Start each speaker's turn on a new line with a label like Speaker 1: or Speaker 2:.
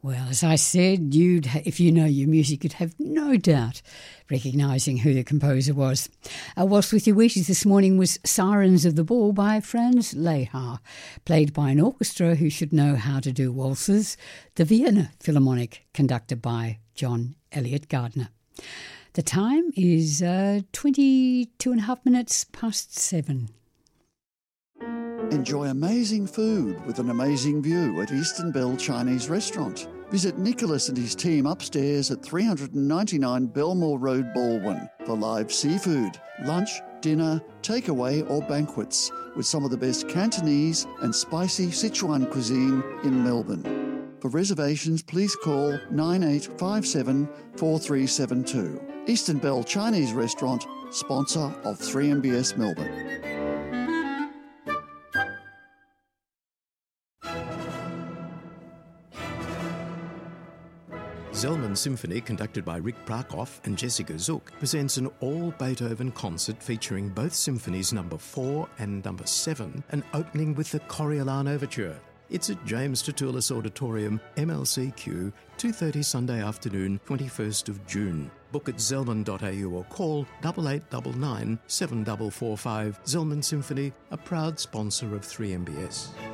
Speaker 1: Well, as I said, if you know your music, you'd have no doubt recognising who the composer was. Our Waltz with Your Wheaties this morning was Sirens of the Ball by Franz Lehár, played by an orchestra who should know how to do waltzes, the Vienna Philharmonic, conducted by John Elliott Gardner. The time is 22 and a half minutes past 7.
Speaker 2: Enjoy amazing food with an amazing view at Eastern Bell Chinese Restaurant. Visit Nicholas and his team upstairs at 399 Belmore Road, Baldwin for live seafood, lunch, dinner, takeaway or banquets with some of the best Cantonese and spicy Sichuan cuisine in Melbourne. For reservations, please call 9857 4372. Eastern Bell Chinese Restaurant, sponsor of 3MBS Melbourne.
Speaker 3: Zellman Symphony, conducted by Rick Prakoff and Jessica Zook, presents an all-Beethoven concert featuring both symphonies number 4 and number 7, and opening with the Coriolan Overture. It's at James Tertulis Auditorium, MLCQ, 2:30 Sunday afternoon, 21st of June. Book at zellman.au or call 8899 7445. Zellman Symphony, a proud sponsor of 3MBS.